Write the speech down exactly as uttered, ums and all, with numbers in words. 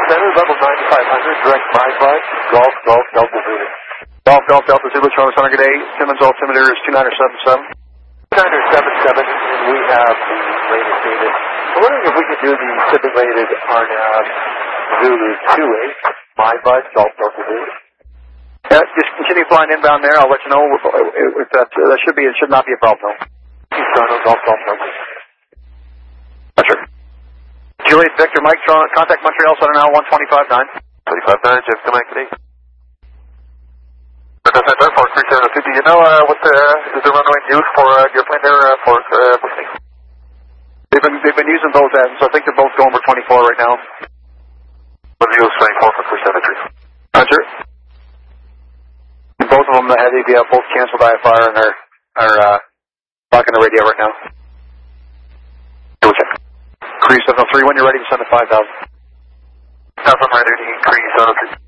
center, level ninety-five hundred, direct my flight, Golf, Golf, Delta Zulu. Golf, Golf, Delta Zulu, Charlie Center, good day. Simmons altimeter is two nine seven seven. two nine seven seven, and we have the latest data. I'm wondering if we could do the simulated R NAV Zulu two eight, my flight, Golf, Delta Zulu. Yeah, just continue flying inbound there. I'll let you know if, if that, uh, that should be, it should not be a problem, though. Eastern, Golf, Golf, Delta. Roger. Juliet Victor Mike, contact Montreal Center now, one twenty-five nine. twenty-five nine, Jeff, come back today. Represent Airport three seven fifty, you know uh, what the, is the runway used for uh, your plane there uh, for uh, listening? They've been, they've been using both ends, so I think they're both going for twenty-four right now. What do you use twenty-four for three seven three? Roger. Both of them, the heavy, they have both canceled I F R and are, are uh, blocking the radio right now. Go check. Cree seven oh three, when you're ready to send to five thousand. South, I'm ready to increase seven oh three.